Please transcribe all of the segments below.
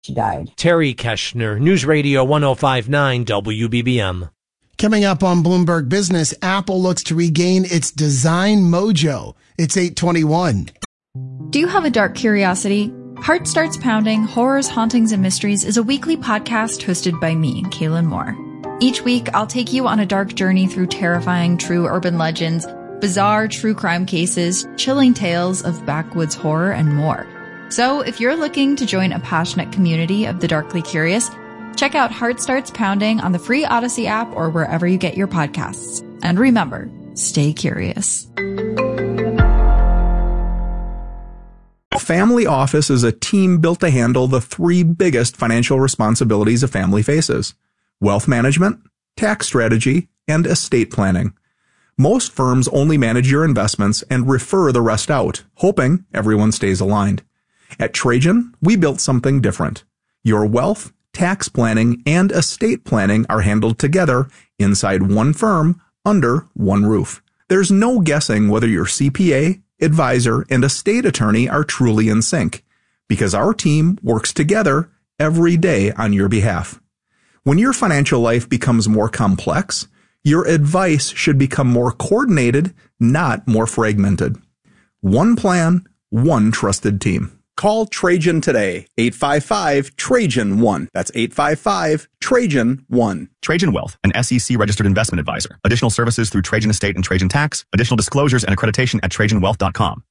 She died. Terry Keshner, News Radio 105.9 WBBM. Coming up on Bloomberg Business, Apple looks to regain its design mojo. It's 8:21. Do you have a dark curiosity? Heart Starts Pounding, Horrors, Hauntings, and Mysteries is a weekly podcast hosted by me, Kaylin Moore. Each week, I'll take you on a dark journey through terrifying true urban legends, bizarre true crime cases, chilling tales of backwoods horror, and more. So if you're looking to join a passionate community of the darkly curious, check out Heart Starts Pounding on the free Odyssey app or wherever you get your podcasts. And remember, stay curious. A family office is a team built to handle the three biggest financial responsibilities a family faces: wealth management, tax strategy, and estate planning. Most firms only manage your investments and refer the rest out, hoping everyone stays aligned. At Trajan, we built something different. Your wealth, tax planning, and estate planning are handled together inside one firm under one roof. There's no guessing whether your CPA, advisor, and estate attorney are truly in sync, because our team works together every day on your behalf. When your financial life becomes more complex, your advice should become more coordinated, not more fragmented. One plan, one trusted team. Call Trajan today, 855-TRAJAN-1. That's 855-TRAJAN-1. Trajan Wealth, an SEC-registered investment advisor. Additional services through Trajan Estate and Trajan Tax. Additional disclosures and accreditation at TrajanWealth.com.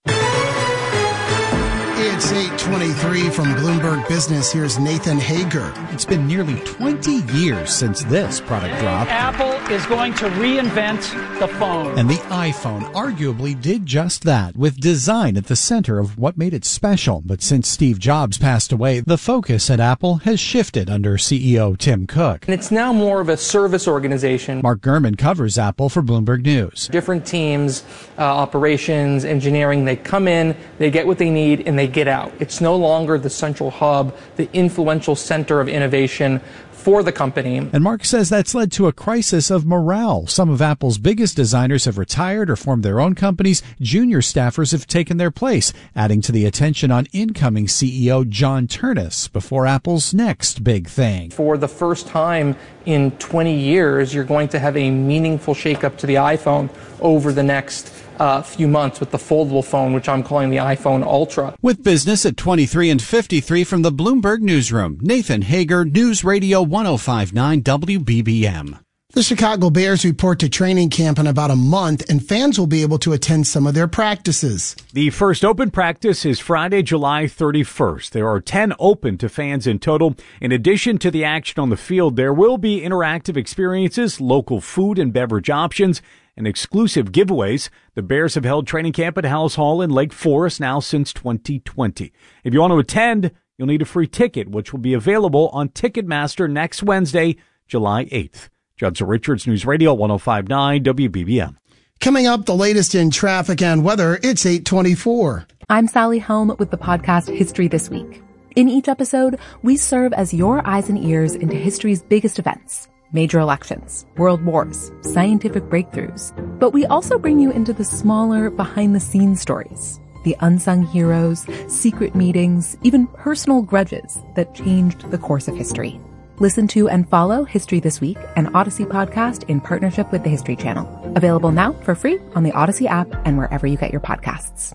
It's 8:23 from Bloomberg Business. Here's Nathan Hager. It's been nearly 20 years since this product dropped. Apple is going to reinvent the phone. And the iPhone arguably did just that, with design at the center of what made it special. But since Steve Jobs passed away, the focus at Apple has shifted under CEO Tim Cook. And it's now more of a service organization. Mark Gurman covers Apple for Bloomberg News. Different teams, operations, engineering, they come in, they get what they need, and they get out. It's no longer the central hub, the influential center of innovation for the company. And Mark says that's led to a crisis of morale. Some of Apple's biggest designers have retired or formed their own companies. Junior staffers have taken their place, adding to the attention on incoming CEO John Ternus before Apple's next big thing. For the first time in 20 years, you're going to have a meaningful shakeup to the iPhone over the next few months with the foldable phone, which I'm calling the iPhone Ultra. With business at 23 and 53 from the Bloomberg Newsroom, Nathan Hager, News Radio 105.9 WBBM. The Chicago Bears report to training camp in about a month, and fans will be able to attend some of their practices. The first open practice is Friday, July 31st. There are 10 open to fans in total. In addition to the action on the field, there will be interactive experiences, local food and beverage options, and exclusive giveaways. The Bears have held training camp at Hallis Hall in Lake Forest now since 2020. If you want to attend, you'll need a free ticket, which will be available on Ticketmaster next Wednesday, July 8th. Judson Richards, News Radio 105.9 WBBM. Coming up, the latest in traffic and weather, it's 8:24. I'm Sally Helm with the podcast History This Week. In each episode, we serve as your eyes and ears into history's biggest events. Major elections, world wars, scientific breakthroughs. But we also bring you into the smaller, behind-the-scenes stories. The unsung heroes, secret meetings, even personal grudges that changed the course of history. Listen to and follow History This Week, an Odyssey podcast in partnership with the History Channel. Available now for free on the Odyssey app and wherever you get your podcasts.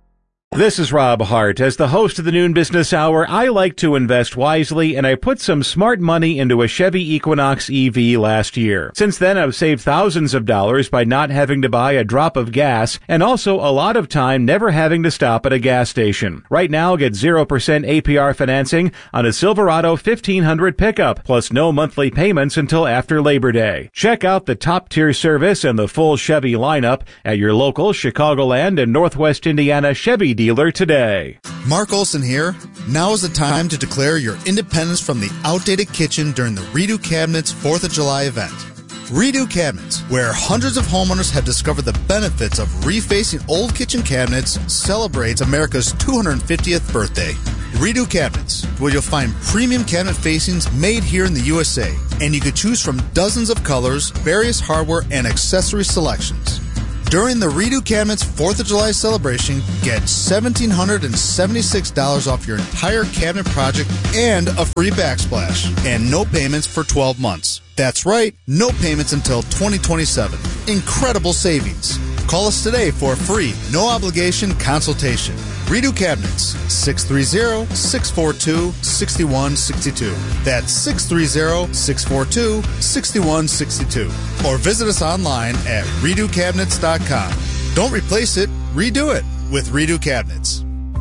This is Rob Hart. As the host of the Noon Business Hour, I like to invest wisely, and I put some smart money into a Chevy Equinox EV last year. Since then, I've saved thousands of dollars by not having to buy a drop of gas, and also a lot of time never having to stop at a gas station. Right now, get 0% APR financing on a Silverado 1500 pickup, plus no monthly payments until after Labor Day. Check out the top-tier service and the full Chevy lineup at your local Chicagoland and Northwest Indiana Chevy dealer today. Mark Olson here. Now is the time to declare your independence from the outdated kitchen during the Redo Cabinets 4th of July event. Redo Cabinets, where hundreds of homeowners have discovered the benefits of refacing old kitchen cabinets, celebrates America's 250th birthday. Redo Cabinets, where you'll find premium cabinet facings made here in the USA, and you can choose from dozens of colors, various hardware, and accessory selections. During the Redo Cabinets 4th of July celebration, get $1,776 off your entire cabinet project and a free backsplash. And no payments for 12 months. That's right, no payments until 2027. Incredible savings. Call us today for a free, no-obligation consultation. Redo Cabinets, 630-642-6162. That's 630-642-6162. Or visit us online at redocabinets.com. Don't replace it, redo it with Redo Cabinets.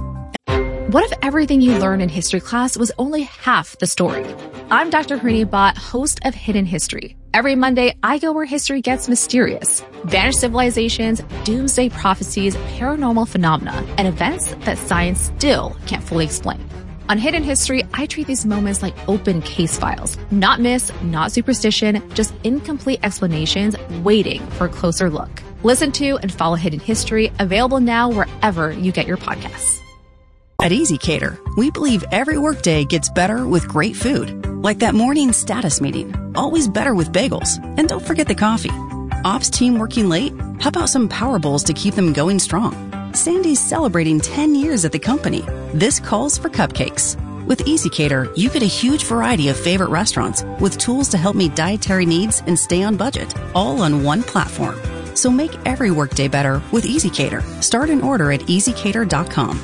What if everything you learned in history class was only half the story? I'm Dr. Harini Bhatt, host of Hidden History. Every Monday, I go where history gets mysterious. Vanished civilizations, doomsday prophecies, paranormal phenomena, and events that science still can't fully explain. On Hidden History, I treat these moments like open case files. Not myths, not superstition, just incomplete explanations waiting for a closer look. Listen to and follow Hidden History, available now wherever you get your podcasts. At EasyCater, we believe every workday gets better with great food. Like that morning status meeting. Always better with bagels. And don't forget the coffee. Ops team working late? How about some Power Bowls to keep them going strong? Sandy's celebrating 10 years at the company. This calls for cupcakes. With EasyCater, you get a huge variety of favorite restaurants with tools to help meet dietary needs and stay on budget, all on one platform. So make every workday better with EasyCater. Start an order at easycater.com.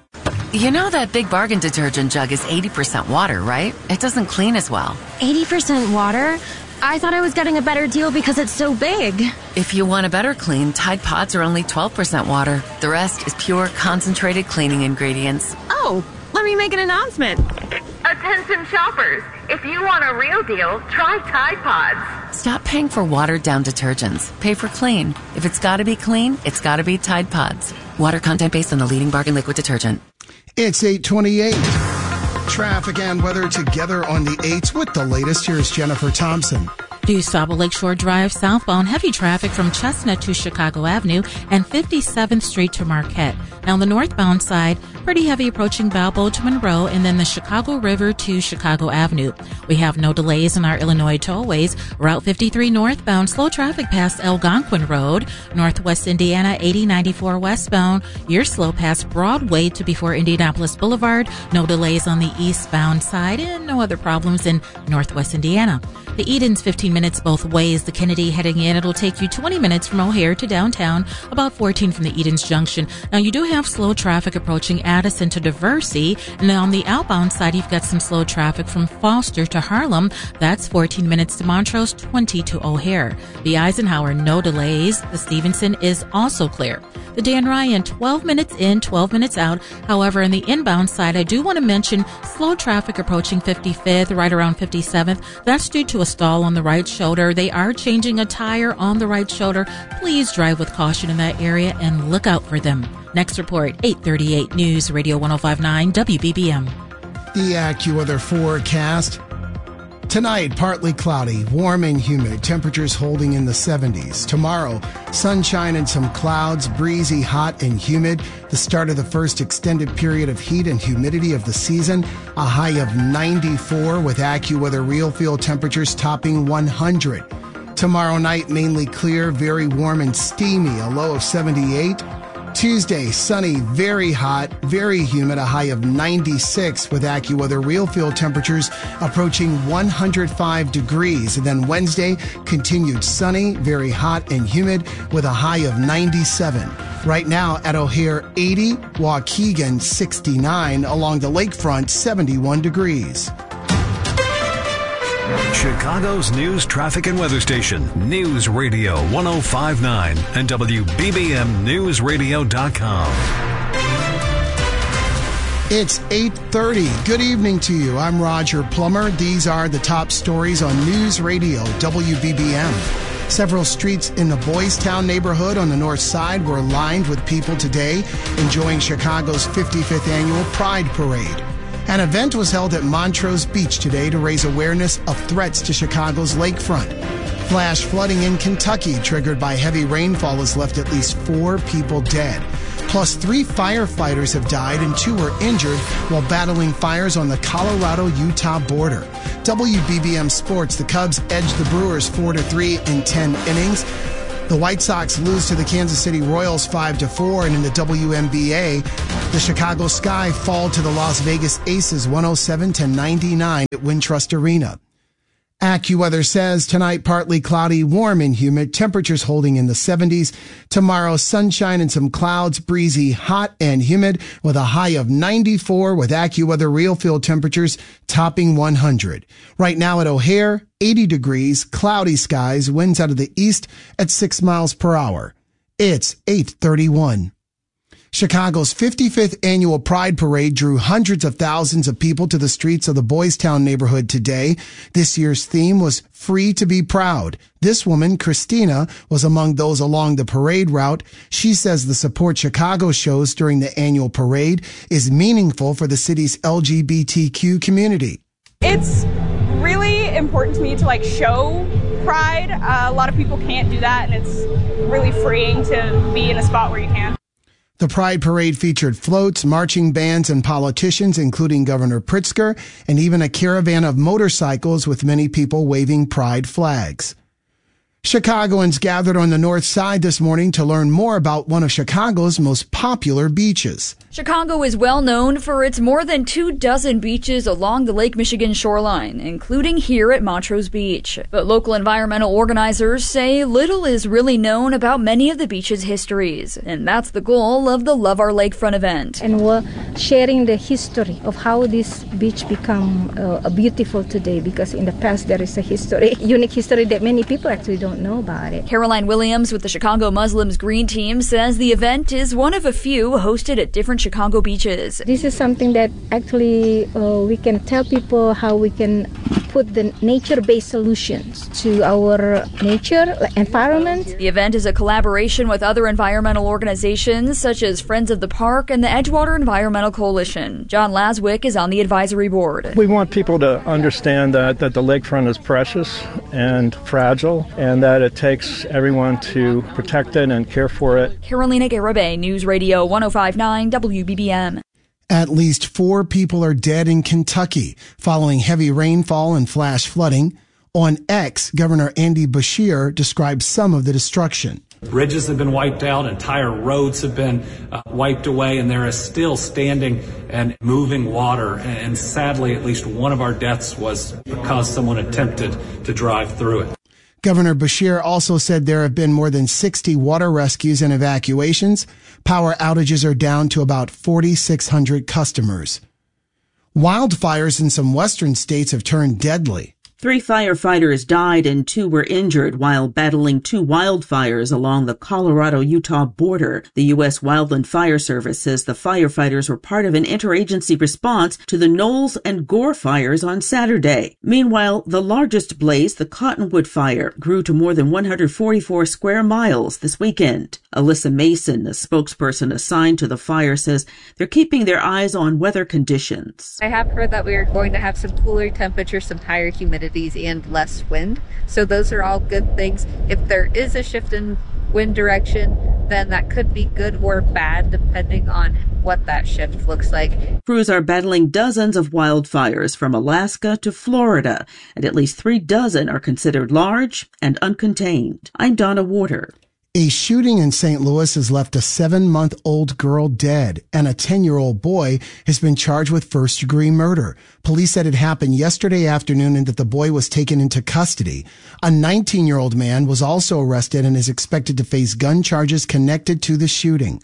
You know that Big Bargain detergent jug is 80% water, right? It doesn't clean as well. 80% water? I thought I was getting a better deal because it's so big. If you want a better clean, Tide Pods are only 12% water. The rest is pure, concentrated cleaning ingredients. Oh, let me make an announcement. Attention shoppers, if you want a real deal, try Tide Pods. Stop paying for watered-down detergents. Pay for clean. If it's gotta be clean, it's gotta be Tide Pods. Water content based on the leading bargain liquid detergent. It's 8:28. Traffic and weather together on the 8s with the latest. Here's Jennifer Thompson. DuSable Lakeshore Drive southbound, heavy traffic from Chestnut to Chicago Avenue and 57th Street to Marquette. Now on the northbound side, pretty heavy approaching Balboa to Monroe and then the Chicago River to Chicago Avenue. We have no delays in our Illinois tollways. Route 53 northbound, slow traffic past Algonquin Road. Northwest Indiana 8094 westbound, you're slow past Broadway to before Indianapolis Boulevard. No delays on the eastbound side and no other problems in Northwest Indiana. The Eden's 15 minutes both ways. The Kennedy heading in, it'll take you 20 minutes from O'Hare to downtown, about 14 from the Eden's Junction. Now you do have slow traffic approaching Addison to Diversey, and then on the outbound side you've got some slow traffic from Foster to Harlem. That's 14 minutes to Montrose, 20 to O'Hare. The Eisenhower, no delays. The Stevenson is also clear. The Dan Ryan, 12 minutes in, 12 minutes out. However, on the inbound side, I do want to mention slow traffic approaching 55th, right around 57th. That's due to a stall on the right shoulder. They are changing a tire on the right shoulder. Please drive with caution in that area and look out for them. Next report, 838 News Radio 105.9 WBBM. The AccuWeather forecast. Tonight, partly cloudy, warm and humid, temperatures holding in the 70s. Tomorrow, sunshine and some clouds, breezy, hot and humid. The start of the first extended period of heat and humidity of the season. A high of 94 with AccuWeather real field temperatures topping 100. Tomorrow night, mainly clear, very warm and steamy, a low of 78. Tuesday, sunny, very hot, very humid, a high of 96 with AccuWeather real field temperatures approaching 105 degrees. And then Wednesday, continued sunny, very hot and humid with a high of 97. Right now at O'Hare, 80, Waukegan, 69, along the lakefront, 71 degrees. Chicago's news, traffic, and weather station, News Radio 105.9 and WBBMNewsRadio.com. It's 8:30. Good evening to you. I'm Roger Plummer. These are the top stories on News Radio WBBM. Several streets in the Boys Town neighborhood on the north side were lined with people today enjoying Chicago's 55th annual Pride Parade. An event was held at Montrose Beach today to raise awareness of threats to Chicago's lakefront. Flash flooding in Kentucky triggered by heavy rainfall has left at least 4 people dead. Plus 3 firefighters have died and 2 were injured while battling fires on the Colorado-Utah border. WBBM Sports, the Cubs edged the Brewers 4-3 in 10 innings. The White Sox lose to the Kansas City Royals 5-4, and in the WNBA, the Chicago Sky fall to the Las Vegas Aces 107-99 at Wintrust Arena. AccuWeather says tonight partly cloudy, warm and humid, temperatures holding in the 70s. Tomorrow, sunshine and some clouds, breezy, hot and humid with a high of 94 with AccuWeather real field temperatures topping 100. Right now at O'Hare, 80 degrees, cloudy skies, winds out of the east at 6 miles per hour. It's 8:31. Chicago's 55th annual Pride Parade drew hundreds of thousands of people to the streets of the Boys Town neighborhood today. This year's theme was Free to be Proud. This woman, Christina, was among those along the parade route. She says the support Chicago shows during the annual parade is meaningful for the city's LGBTQ community. It's really important to me to show pride. A lot of people can't do that, and it's really freeing to be in a spot where you can. The Pride Parade featured floats, marching bands, and politicians, including Governor Pritzker, and even a caravan of motorcycles with many people waving Pride flags. Chicagoans gathered on the north side this morning to learn more about one of Chicago's most popular beaches. Chicago is well known for its more than 24 beaches along the Lake Michigan shoreline, including here at Montrose Beach. But local environmental organizers say little is really known about many of the beach's histories, and that's the goal of the Love Our Lakefront event. And we're sharing the history of how this beach become beautiful today, because in the past there is a history, unique history that many people actually don't know about it. Caroline Williams with the Chicago Muslims Green Team says the event is one of a few hosted at different Chicago beaches. This is something that actually we can tell people how we can put the nature-based solutions to our nature environment. The event is a collaboration with other environmental organizations such as Friends of the Park and the Edgewater Environmental Coalition. John Laswick is on the advisory board. We want people to understand that the lakefront is precious and fragile, and that it takes everyone to protect it and care for it. Carolina Garibay, News Radio 105.9 WBBM. At least 4 people are dead in Kentucky following heavy rainfall and flash flooding. On X, Governor Andy Beshear described some of the destruction. Bridges have been wiped out, entire roads have been wiped away, and there is still standing and moving water. And sadly, at least one of our deaths was because someone attempted to drive through it. Governor Beshear also said there have been more than 60 water rescues and evacuations. Power outages are down to about 4,600 customers. Wildfires in some western states have turned deadly. 3 firefighters died and 2 were injured while battling 2 wildfires along the Colorado-Utah border. The U.S. Wildland Fire Service says the firefighters were part of an interagency response to the Knowles and Gore fires on Saturday. Meanwhile, the largest blaze, the Cottonwood Fire, grew to more than 144 square miles this weekend. Alyssa Mason, a spokesperson assigned to the fire, says they're keeping their eyes on weather conditions. I have heard that we are going to have some cooler temperatures, some higher humidity, and less wind. So those are all good things. If there is a shift in wind direction, then that could be good or bad depending on what that shift looks like. Crews are battling dozens of wildfires from Alaska to Florida, and at least 3 dozen are considered large and uncontained. I'm Donna Warder. A shooting in St. Louis has left a 7-month-old girl dead, and a 10-year-old boy has been charged with first-degree murder. Police said it happened yesterday afternoon and that the boy was taken into custody. A 19-year-old man was also arrested and is expected to face gun charges connected to the shooting.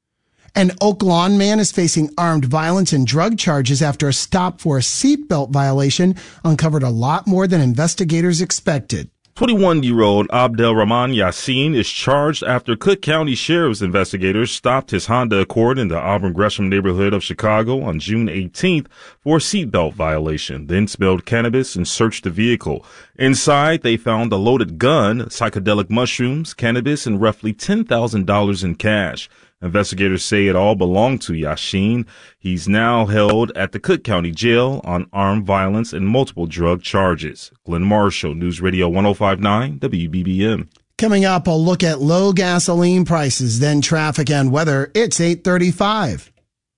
An Oak Lawn man is facing armed violence and drug charges after a stop for a seatbelt violation uncovered a lot more than investigators expected. 21-year-old Abdelrahman Yassin is charged after Cook County Sheriff's investigators stopped his Honda Accord in the Auburn Gresham neighborhood of Chicago on June 18th for a seatbelt violation, then smelled cannabis and searched the vehicle. Inside, they found a loaded gun, psychedelic mushrooms, cannabis, and roughly $10,000 in cash. Investigators say it all belonged to Yashin. He's now held at the Cook County Jail on armed violence and multiple drug charges. Glenn Marshall, News Radio 105.9 WBBM. Coming up, I'll look at low gasoline prices, then traffic and weather. It's 8:35.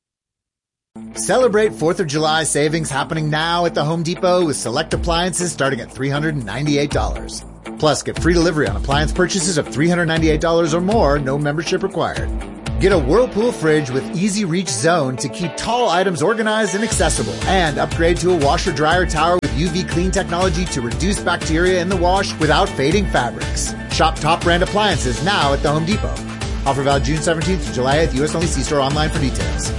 Celebrate 4th of July savings happening now at the Home Depot with select appliances starting at $398. Plus, get free delivery on appliance purchases of $398 or more, no membership required. Get a Whirlpool fridge with Easy Reach Zone to keep tall items organized and accessible. And upgrade to a washer-dryer tower with UV clean technology to reduce bacteria in the wash without fading fabrics. Shop top brand appliances now at the Home Depot. Offer valid June 17th to July 8th. U.S. only. See store online for details.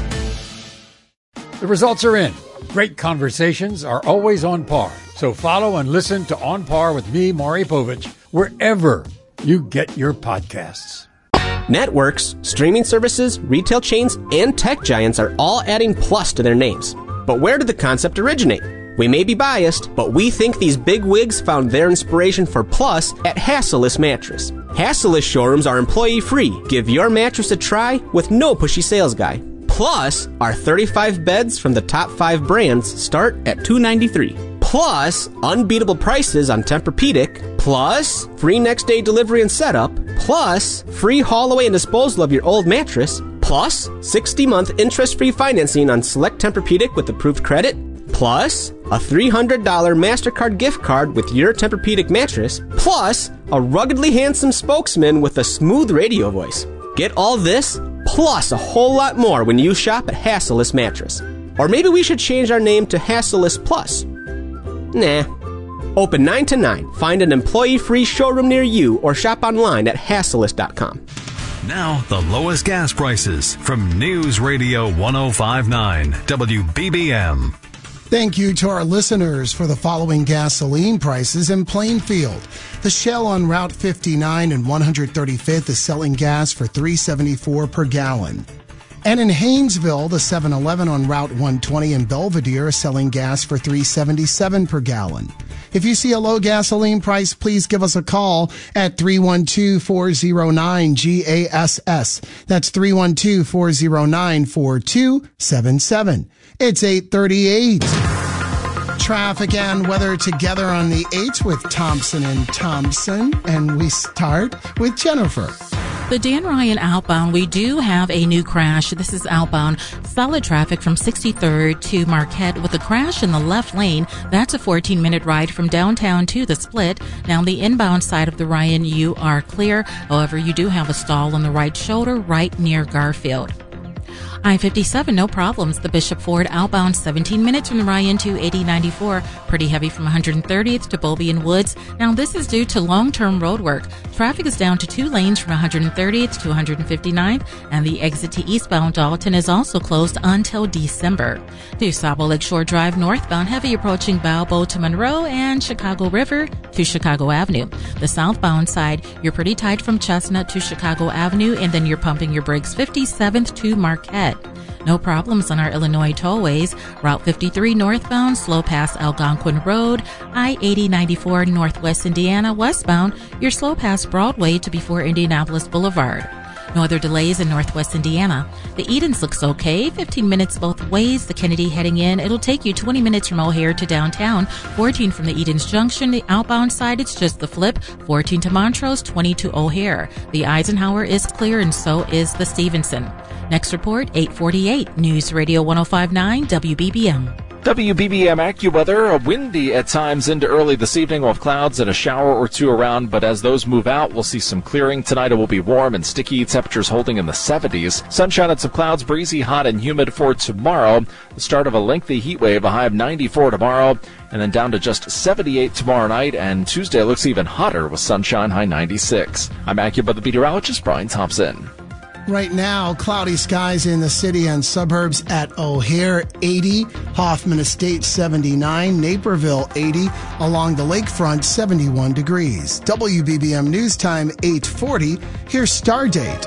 The results are in. Great conversations are always on par. So follow and listen to On Par with me, Maury Povich, wherever you get your podcasts. Networks, streaming services, retail chains, and tech giants are all adding plus to their names. But where did the concept originate? We may be biased, but we think these big wigs found their inspiration for plus at Hassellus Mattress. Hassellus showrooms are employee-free. Give your mattress a try with no pushy sales guy. Plus, our 35 beds from the top 5 brands start at $293. Plus, unbeatable prices on Tempur-Pedic. Plus, free next-day delivery and setup. Plus, free haul away and disposal of your old mattress. Plus, 60-month interest-free financing on select Tempur-Pedic with approved credit. Plus, a $300 MasterCard gift card with your Tempur-Pedic mattress. Plus, a ruggedly handsome spokesman with a smooth radio voice. Get all this, plus a whole lot more when you shop at Hassellus Mattress. Or maybe we should change our name to Hassellus Plus. Nah. Open 9 to 9. Find an employee-free showroom near you or shop online at Hassellus.com. Now, the lowest gas prices from News Radio 105.9 WBBM. Thank you to our listeners for the following gasoline prices in Plainfield. The Shell on Route 59 and 135th is selling gas for $3.74 per gallon. And in Haynesville, the 7-Eleven on Route 120 in Belvedere is selling gas for $3.77 per gallon. If you see a low gasoline price, please give us a call at 312-409-GASS. That's 312-409-4277. It's 8:38. Traffic and weather together on the 8th with Thompson and Thompson. And we start with Jennifer. The Dan Ryan outbound, we do have a new crash. This is outbound. Solid traffic from 63rd to Marquette with a crash in the left lane. That's a 14-minute ride from downtown to the Split. Now, on the inbound side of the Ryan, you are clear. However, you do have a stall on the right shoulder right near Garfield. I-57, no problems. The Bishop Ford outbound, 17 minutes from the Ryan to 8094. Pretty heavy from 130th to Bobby and Woods. Now, this is due to long-term road work. Traffic is down to 2 lanes from 130th to 159th, and the exit to eastbound Dalton is also closed until December. DuSable Lakeshore Drive northbound, heavy approaching Balboa to Monroe and Chicago River to Chicago Avenue. The southbound side, you're pretty tight from Chestnut to Chicago Avenue, and then you're pumping your brakes 57th to Marquette. No problems on our Illinois tollways. Route 53 northbound, slow past Algonquin Road. I-8094 Northwest Indiana westbound, you're slow past Broadway to before Indianapolis Boulevard. No other delays in Northwest Indiana. The Edens looks okay, 15 minutes both ways. The Kennedy heading in, it'll take you 20 minutes from O'Hare to downtown, 14 from the Edens Junction. The outbound side, it's just the flip, 14 to Montrose, 20 to O'Hare. The Eisenhower is clear and so is the Stevenson. Next report, 8:48, News Radio 105.9 WBBM. WBBM AccuWeather, windy at times into early this evening. We'll have clouds and a shower or two around, but as those move out, we'll see some clearing. Tonight it will be warm and sticky, temperatures holding in the 70s. Sunshine and some clouds, breezy, hot and humid for tomorrow. The start of a lengthy heat wave, a high of 94 tomorrow, and then down to just 78 tomorrow night, and Tuesday looks even hotter with sunshine, high 96. I'm AccuWeather meteorologist Brian Thompson. Right now, cloudy skies in the city and suburbs at O'Hare, 80, Hoffman Estates, 79, Naperville, 80, along the lakefront, 71 degrees. WBBM News Time, 8:40. Here's Stardate.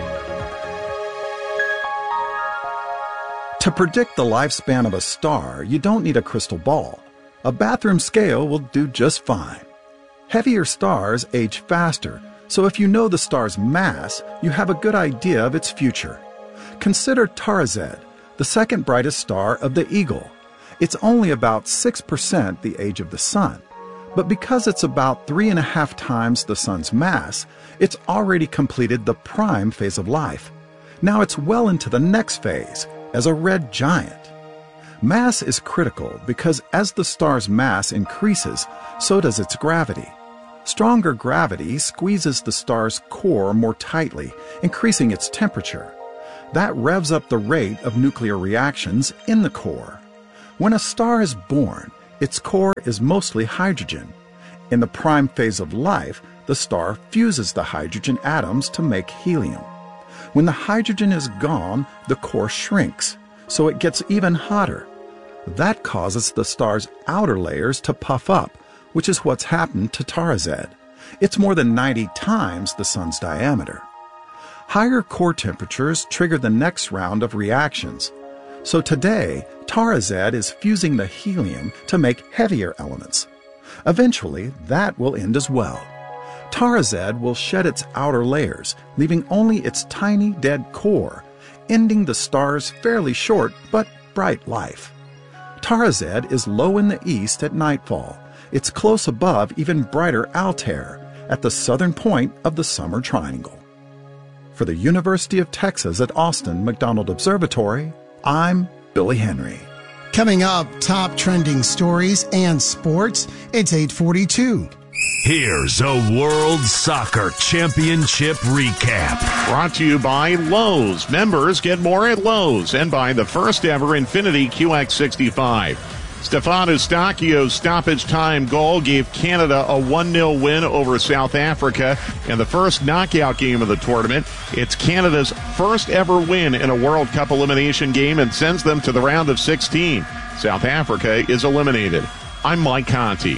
To predict the lifespan of a star, you don't need a crystal ball. A bathroom scale will do just fine. Heavier stars age faster, so if you know the star's mass, you have a good idea of its future. Consider Tarazed, the second brightest star of the Eagle. It's only about 6% the age of the Sun, but because it's about 3.5 times the Sun's mass, it's already completed the prime phase of life. Now it's well into the next phase, as a red giant. Mass is critical because as the star's mass increases, so does its gravity. Stronger gravity squeezes the star's core more tightly, increasing its temperature. That revs up the rate of nuclear reactions in the core. When a star is born, its core is mostly hydrogen. In the prime phase of life, the star fuses the hydrogen atoms to make helium. When the hydrogen is gone, the core shrinks, so it gets even hotter. That causes the star's outer layers to puff up, which is what's happened to Tarazed. It's more than 90 times the Sun's diameter. Higher core temperatures trigger the next round of reactions. So today, Tarazed is fusing the helium to make heavier elements. Eventually, that will end as well. Tarazed will shed its outer layers, leaving only its tiny dead core, ending the star's fairly short but bright life. Tarazed is low in the east at nightfall. It's close above even brighter Altair, at the southern point of the Summer Triangle. For the University of Texas at Austin McDonald Observatory, I'm Billy Henry. Coming up, top trending stories and sports. It's 8:42. Here's a World Soccer Championship recap. Brought to you by Lowe's. Members get more at Lowe's, and by the first ever Infiniti QX65. Stefan Eustáquio's stoppage time goal gave Canada a 1-0 win over South Africa in the first knockout game of the tournament. It's Canada's first ever win in a World Cup elimination game and sends them to the round of 16. South Africa is eliminated. I'm Mike Conti.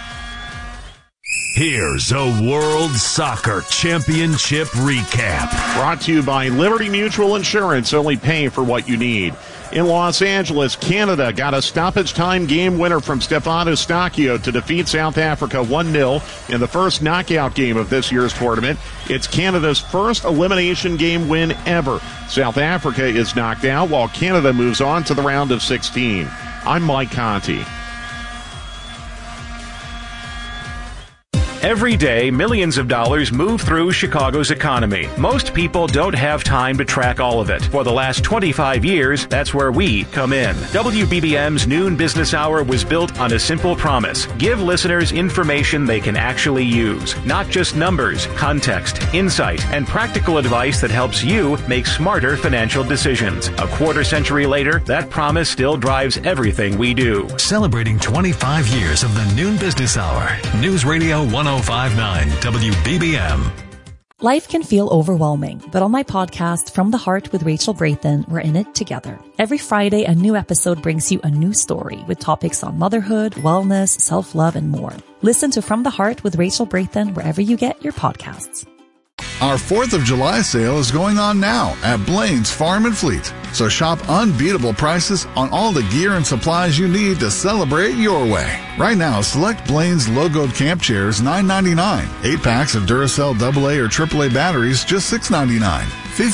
Here's a World Soccer Championship recap. Brought to you by Liberty Mutual Insurance. Only pay for what you need. In Los Angeles, Canada got a stoppage time game winner from Stefan Eustáquio to defeat South Africa 1-0 in the first knockout game of this year's tournament. It's Canada's first elimination game win ever. South Africa is knocked out while Canada moves on to the round of 16. I'm Mike Conti. Every day, millions of dollars move through Chicago's economy. Most people don't have time to track all of it. For the last 25 years, that's where we come in. WBBM's Noon Business Hour was built on a simple promise. Give listeners information they can actually use. Not just numbers, context, insight, and practical advice that helps you make smarter financial decisions. A quarter century later, that promise still drives everything we do. Celebrating 25 years of the Noon Business Hour. News Radio 1059 WBBM. Life can feel overwhelming, but on my podcast, From the Heart with Rachel Brathen, we're in it together. Every Friday, a new episode brings you a new story with topics on motherhood, wellness, self-love, and more. Listen to From the Heart with Rachel Brathen wherever you get your podcasts. Our 4th of July sale is going on now at Blaine's Farm and Fleet. So shop unbeatable prices on all the gear and supplies you need to celebrate your way. Right now, select Blaine's logoed camp chairs $9.99. 8-packs of Duracell AA or AAA batteries just $6.99.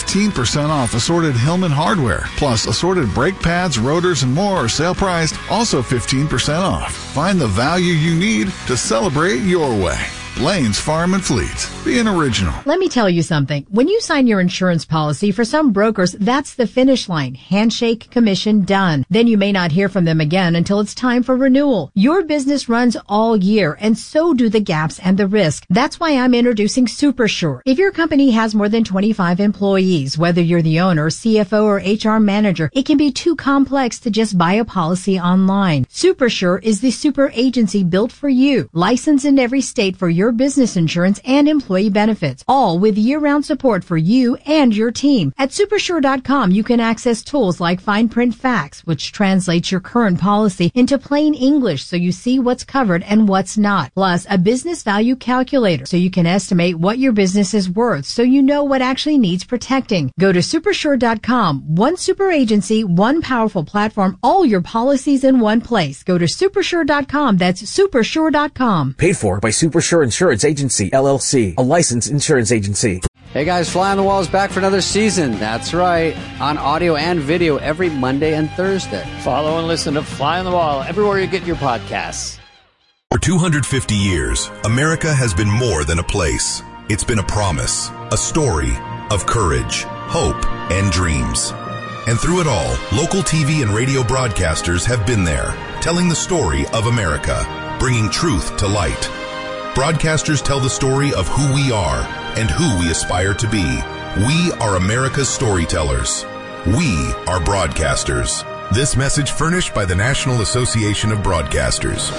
15% off assorted Hillman hardware, plus assorted brake pads, rotors, and more are sale priced, also 15% off. Find the value you need to celebrate your way. Blaine's Farm and Fleet. Be an original. Let me tell you something. When you sign your insurance policy, for some brokers, that's the finish line. Handshake, commission, done. Then you may not hear from them again until it's time for renewal. Your business runs all year, and so do the gaps and the risk. That's why I'm introducing SuperSure. If your company has more than 25 employees, whether you're the owner, CFO, or HR manager, it can be too complex to just buy a policy online. SuperSure is the super agency built for you, licensed in every state for your business insurance and employee benefits, all with year-round support for you and your team. At Supersure.com, you can access tools like Fine Print Facts, which translates your current policy into plain English so you see what's covered and what's not. Plus, a business value calculator so you can estimate what your business is worth so you know what actually needs protecting. Go to Supersure.com. One super agency, one powerful platform, all your policies in one place. Go to Supersure.com. That's Supersure.com. Paid for by Supersure Insurance Agency, LLC, a licensed insurance agency. Hey guys, Fly on the Wall is back for another season. That's right, on audio and video every Monday and Thursday. Follow and listen to Fly on the Wall everywhere you get your podcasts. For 250 years, America has been more than a place. It's been a promise, a story of courage, hope, and dreams. And through it all, local TV and radio broadcasters have been there, telling the story of America, bringing truth to light. broadcasters tell the story of who we are and who we aspire to be. We are America's storytellers. We are broadcasters. This message furnished by the National Association of Broadcasters.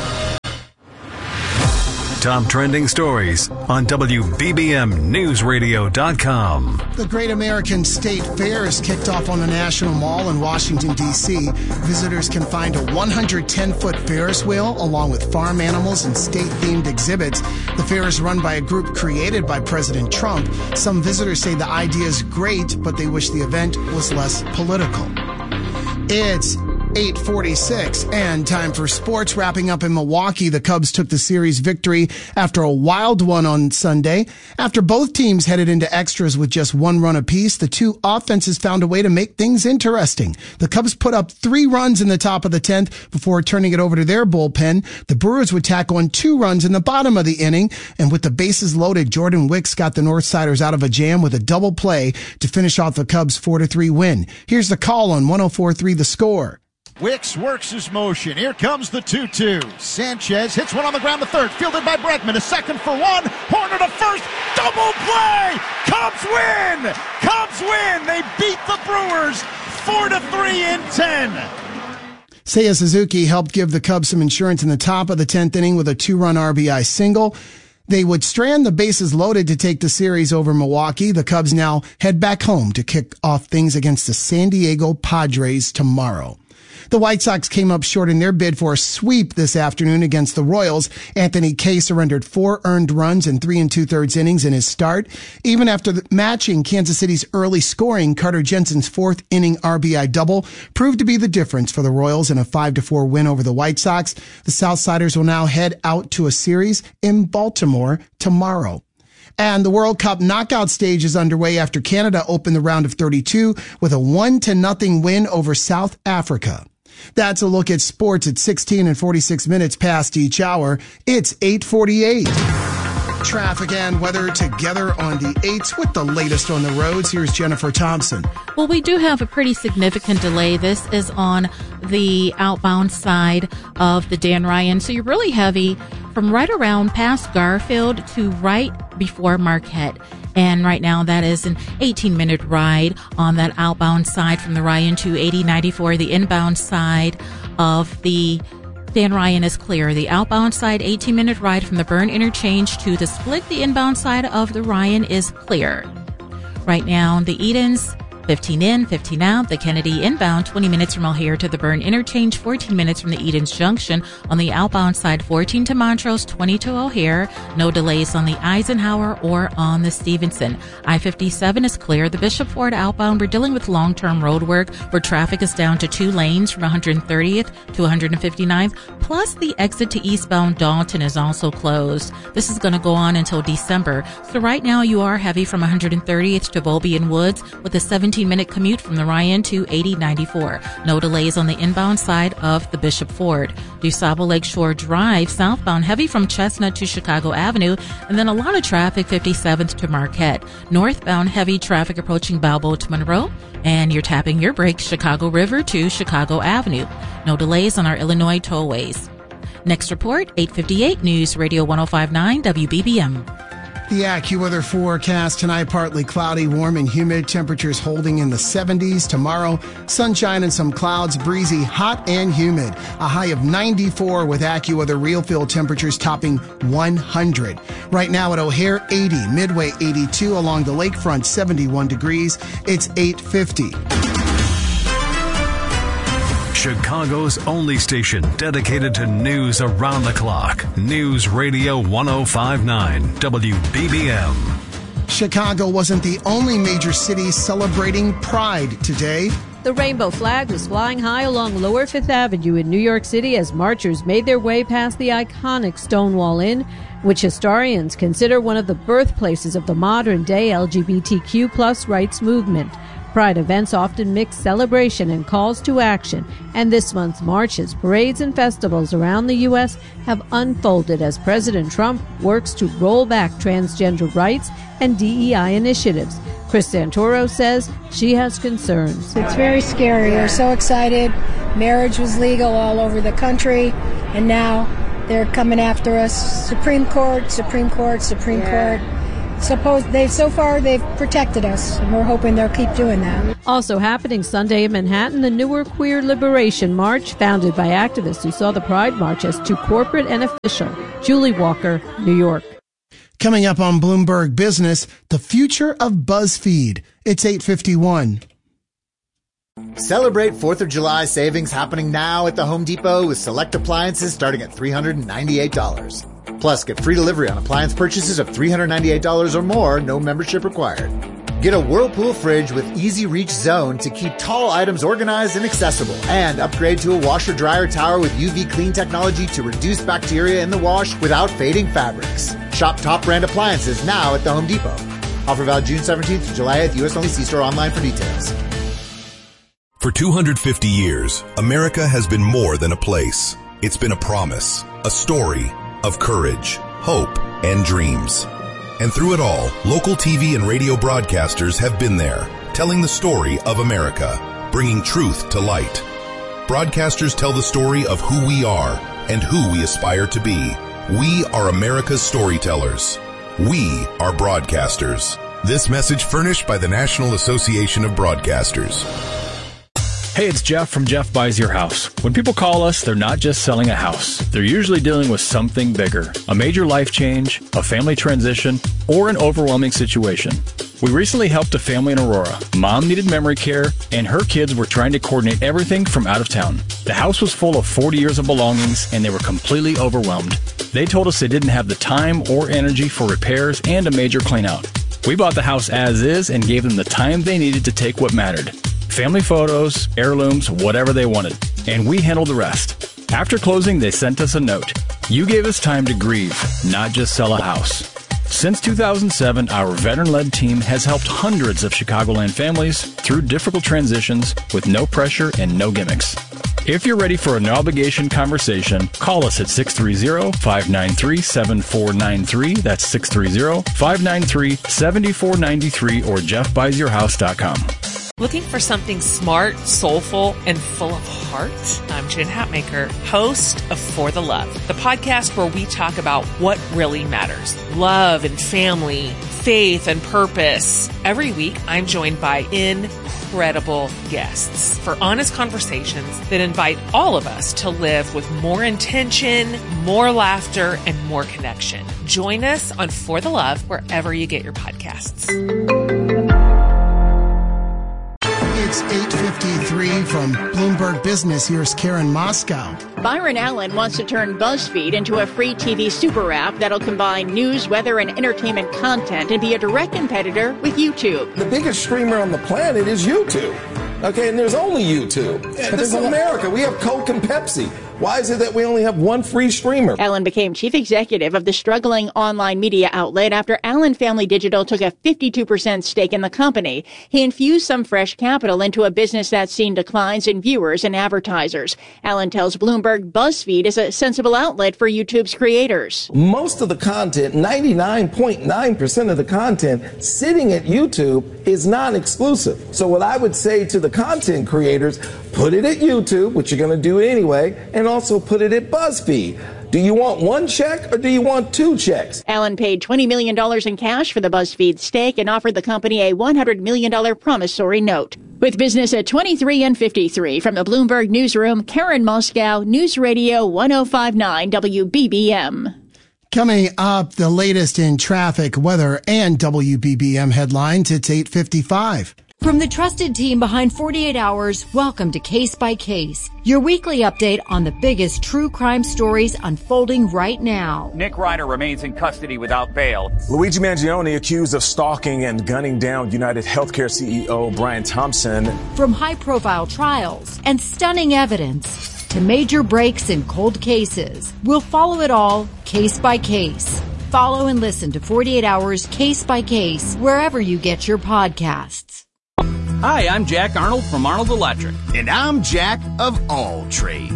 Top trending stories on WBBMNewsRadio.com. The Great American State Fair is kicked off on the National Mall in Washington, D.C. Visitors can find a 110-foot Ferris wheel along with farm animals and state-themed exhibits. The fair is run by a group created by President Trump. Some visitors say the idea is great, but they wish the event was less political. It's 8:46 and time for sports. Wrapping up in Milwaukee, the Cubs took the series victory after a wild one on Sunday. After both teams headed into extras with just one run apiece, the two offenses found a way to make things interesting. The Cubs put up 3 runs in the top of the 10th before turning it over to their bullpen. The Brewers would tack on 2 runs in the bottom of the inning, and with the bases loaded, Jordan Wicks got the Northsiders out of a jam with a double play to finish off the Cubs' 4-3 win. Here's the call on 104.3 The Score. Wicks works his motion. Here comes the 2-2. Sanchez hits one on the ground to third. Fielded by Bregman. A second for one. Horner to first. Double play. Cubs win. Cubs win. They beat the Brewers 4-3 in 10. Seiya Suzuki helped give the Cubs some insurance in the top of the 10th inning with a 2-run RBI single. They would strand the bases loaded to take the series over Milwaukee. The Cubs now head back home to kick off things against the San Diego Padres tomorrow. The White Sox came up short in their bid for a sweep this afternoon against the Royals. Anthony Kay surrendered 4 earned runs in 3 2/3 innings in his start. Even after matching Kansas City's early scoring, Carter Jensen's 4th inning RBI double proved to be the difference for the Royals in a 5-4 win over the White Sox. The Southsiders will now head out to a series in Baltimore tomorrow. And the World Cup knockout stage is underway after Canada opened the round of 32 with a 1-0 win over South Africa. That's a look at sports at 16 and 46 minutes past each hour. It's 8:48. Traffic and weather together on the 8s with the latest on the roads. Here's Jennifer Thompson. Well, we do have a pretty significant delay. This is on the outbound side of the Dan Ryan. So you're really heavy from right around past Garfield to right before Marquette. And right now that is an 18-minute ride on that outbound side from the Ryan to 8094. The inbound side of the Dan Ryan is clear. The outbound side, 18-minute ride from the Byrne interchange to the split. The inbound side of the Ryan is clear. Right now, the Edens, 15 in, 15 out. The Kennedy inbound, 20 minutes from O'Hare to the Byrne interchange, 14 minutes from the Edens Junction. On the outbound side, 14 to Montrose, 20 to O'Hare. No delays on the Eisenhower or on the Stevenson. I-57 is clear. The Bishop Ford outbound, we're dealing with long-term road work where traffic is down to 2 lanes from 130th to 159th. Plus, the exit to eastbound Dalton is also closed. This is going to go on until December. So right now, you are heavy from 130th to Bowlby and Woods with a 17-minute commute from the Ryan to 8094. No delays on the inbound side of the Bishop Ford. DuSable Lakeshore Drive, southbound heavy from Chestnut to Chicago Avenue, and then a lot of traffic 57th to Marquette. Northbound heavy traffic approaching Balboa to Monroe, and you're tapping your brakes Chicago River to Chicago Avenue. No delays on our Illinois tollways. Next report, 8:58 News Radio 105.9 WBBM. The AccuWeather forecast tonight, partly cloudy, warm and humid. Temperatures holding in the 70s. Tomorrow, sunshine and some clouds, breezy, hot and humid. A high of 94 with AccuWeather real field temperatures topping 100. Right now at O'Hare, 80. Midway, 82. Along the lakefront, 71 degrees. It's 8:50. Chicago's only station dedicated to news around the clock. News Radio 105.9 WBBM. Chicago wasn't the only major city celebrating Pride today. The rainbow flag was flying high along Lower Fifth Avenue in New York City as marchers made their way past the iconic Stonewall Inn, which historians consider one of the birthplaces of the modern-day LGBTQ+ rights movement. Pride events often mix celebration and calls to action, and this month's marches, parades, and festivals around the U.S. have unfolded as President Trump works to roll back transgender rights and DEI initiatives. Chris Santoro says she has concerns. It's very scary. We're so excited. Marriage was legal all over the country, and now They're coming after us. Supreme Court. So far they've protected us, and we're hoping they'll keep doing that. Also happening Sunday in Manhattan, the Newark Queer Liberation March, founded by activists who saw the Pride March as too corporate and official. Julie Walker, New York. Coming up on Bloomberg Business, the future of BuzzFeed. It's 8:51. Celebrate 4th of July savings happening now at the Home Depot with select appliances starting at $398. Plus, get free delivery on appliance purchases of $398 or more, no membership required. Get a Whirlpool fridge with Easy Reach Zone to keep tall items organized and accessible. And upgrade to a washer-dryer tower with UV clean technology to reduce bacteria in the wash without fading fabrics. Shop top brand appliances now at the Home Depot. Offer valid June 17th to July 8th, U.S. only. See store online for details. For 250 years, America has been more than a place. It's been a promise, a story of courage, hope, and dreams. And through it all, local TV and radio broadcasters have been there, telling the story of America, bringing truth to light. Broadcasters tell the story of who we are and who we aspire to be. We are America's storytellers. We are broadcasters. This message furnished by the National Association of Broadcasters. Hey, it's Jeff from Jeff Buys Your House. When people call us, they're not just selling a house. They're usually dealing with something bigger. A major life change, a family transition, or an overwhelming situation. We recently helped a family in Aurora. Mom needed memory care, and her kids were trying to coordinate everything from out of town. The house was full of 40 years of belongings, and they were completely overwhelmed. They told us they didn't have the time or energy for repairs and a major clean-out. We bought the house as is and gave them the time they needed to take what mattered. Family photos, heirlooms, whatever they wanted. And we handled the rest. After closing, they sent us a note. You gave us time to grieve, not just sell a house. Since 2007, our veteran-led team has helped hundreds of Chicagoland families through difficult transitions with no pressure and no gimmicks. If you're ready for an no-obligation conversation, call us at 630-593-7493. That's 630-593-7493 or jeffbuysyourhouse.com. Looking for something smart, soulful, and full of heart? I'm Jen Hatmaker, host of For the Love, the podcast where we talk about what really matters. Love and family, faith and purpose. Every week, I'm joined by incredible guests for honest conversations that invite all of us to live with more intention, more laughter, and more connection. Join us on For the Love wherever you get your podcasts. It's 8:53 from Bloomberg Business. Here's Karen Moscow. Byron Allen wants to turn BuzzFeed into a free TV super app that'll combine news, weather, and entertainment content and be a direct competitor with YouTube. The biggest streamer on the planet is YouTube. Okay, and there's only YouTube. This is America. We have Coke and Pepsi. Why is it that we only have one free streamer? Allen became chief executive of the struggling online media outlet after Allen Family Digital took a 52% stake in the company. He infused some fresh capital into a business that's seen declines in viewers and advertisers. Allen tells Bloomberg BuzzFeed is a sensible outlet for YouTube's creators. Most of the content, 99.9% of the content sitting at YouTube is non-exclusive. So what I would say to the content creators, put it at YouTube, which you're going to do anyway, and also put it at BuzzFeed. Do you want one check or do you want two checks? Allen paid $20 million in cash for the BuzzFeed stake and offered the company a $100 million promissory note. With business at 23 and 53 from the Bloomberg Newsroom, Karen Moscow, News Radio 105.9 WBBM. Coming up, the latest in traffic, weather, and WBBM headlines. It's 8:55. From the trusted team behind 48 Hours, welcome to Case by Case, your weekly update on the biggest true crime stories unfolding right now. Nick Ryder remains in custody without bail. Luigi Mangione accused of stalking and gunning down United Healthcare CEO Brian Thompson. From high-profile trials and stunning evidence to major breaks in cold cases, we'll follow it all case by case. Follow and listen to 48 Hours Case by Case wherever you get your podcasts. Hi, I'm Jack Arnold from Arnold Electric. And I'm Jack of All Trades.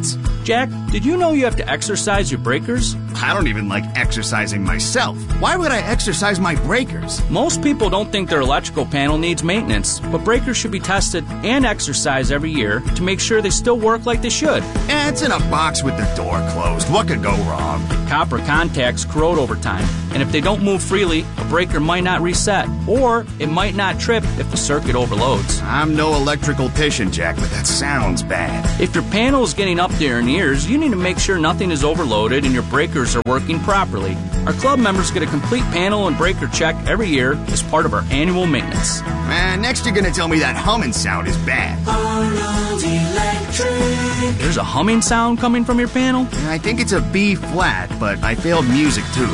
Jack, did you know you have to exercise your breakers? I don't even like exercising myself. Why would I exercise my breakers? Most people don't think their electrical panel needs maintenance, but breakers should be tested and exercised every year to make sure they still work like they should. It's in a box with the door closed. What could go wrong? Copper contacts corrode over time, and if they don't move freely, a breaker might not reset, or it might not trip if the circuit overloads. I'm no electrical tician, Jack, but that sounds bad. If your panel is getting up there in years, you need to make sure nothing is overloaded and your breakers are working properly. Our club members get a complete panel and breaker check every year as part of our annual maintenance. Next you're going to tell me that humming sound is bad. Arnold Electric. There's a humming sound coming from your panel? I think it's a B flat, but I failed music too.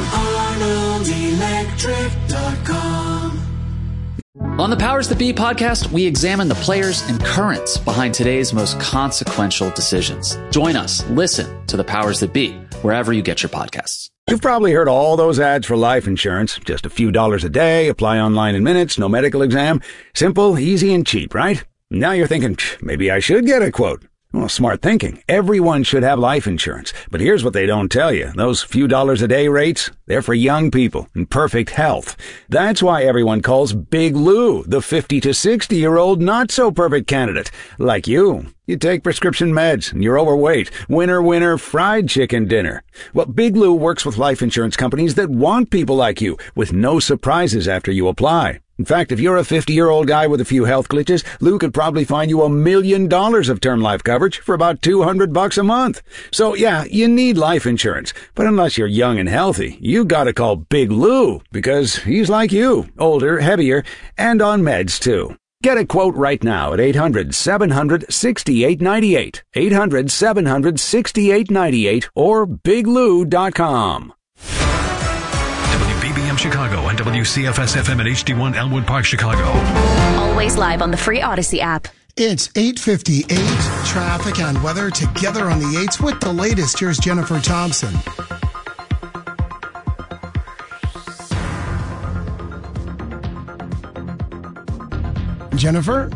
ArnoldElectric.com. On the Powers That Be podcast, we examine the players and currents behind today's most consequential decisions. Join us. Listen to the Powers That Be wherever you get your podcasts. You've probably heard all those ads for life insurance. Just a few dollars a day, apply online in minutes, no medical exam. Simple, easy, and cheap, right? Now you're thinking, maybe I should get a quote. Well, smart thinking. Everyone should have life insurance. But here's what they don't tell you. Those few dollars a day rates, they're for young people in perfect health. That's why everyone calls Big Lou the 50 to 60-year-old not-so-perfect candidate. Like you. You take prescription meds and you're overweight. Winner, winner, fried chicken dinner. Well, Big Lou works with life insurance companies that want people like you with no surprises after you apply. In fact, if you're a 50-year-old guy with a few health glitches, Lou could probably find you $1 million of term life coverage for about $200 a month. So yeah, you need life insurance. But unless you're young and healthy, you gotta call Big Lou because he's like you, older, heavier, and on meds too. Get a quote right now at 800-700-6898, 800-700-6898, or biglou.com. WBBM Chicago and WCFS-FM at HD1 Elmwood Park, Chicago. Always live on the free Odyssey app. It's 8:58. Traffic and weather together on the 8s with the latest. Here's Jennifer Thompson. Jennifer?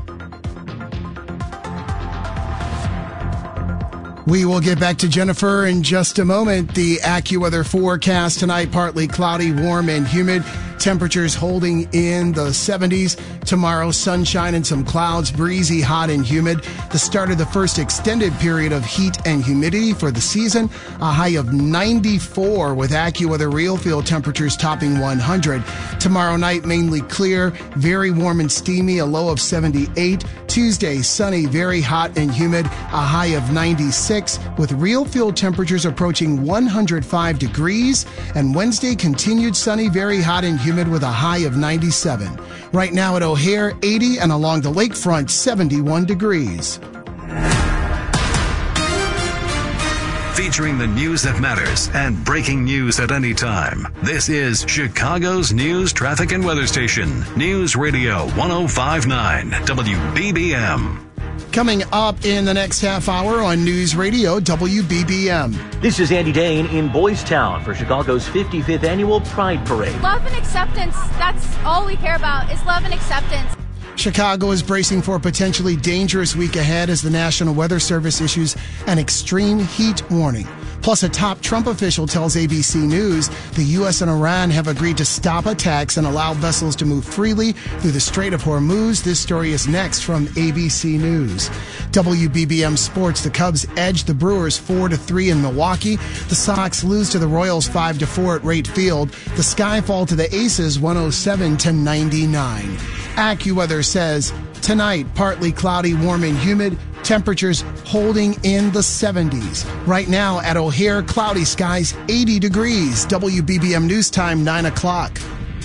We will get back to Jennifer in just a moment. The AccuWeather forecast tonight, partly cloudy, warm, and humid. Temperatures holding in the 70s. Tomorrow, sunshine and some clouds, breezy, hot, and humid. The start of the first extended period of heat and humidity for the season. A high of 94 with AccuWeather real field temperatures topping 100. Tomorrow night, mainly clear, very warm and steamy, a low of 78. Tuesday, sunny, very hot and humid, a high of 96 with real field temperatures approaching 105 degrees. And Wednesday, continued sunny, very hot and humid with a high of 97. Right now at O'Hare, 80, and along the lakefront, 71 degrees. Featuring the news that matters and breaking news at any time. This is Chicago's news, traffic, and weather station. News Radio 105.9 WBBM. Coming up in the next half hour on News Radio WBBM. This is Andy Dane in Boys Town for Chicago's 55th Annual Pride Parade. Love and acceptance. That's all we care about is love and acceptance. Chicago is bracing for a potentially dangerous week ahead as the National Weather Service issues an extreme heat warning. Plus, a top Trump official tells ABC News the U.S. and Iran have agreed to stop attacks and allow vessels to move freely through the Strait of Hormuz. This story is next from ABC News. WBBM Sports, the Cubs edge the Brewers 4-3 in Milwaukee. The Sox lose to the Royals 5-4 at Rate Field. The Sky fall to the Aces 107-99. AccuWeather says tonight, partly cloudy, warm, and humid. Temperatures holding in the 70s. Right now at O'Hare, cloudy skies, 80 degrees. WBBM News Time, 9 o'clock.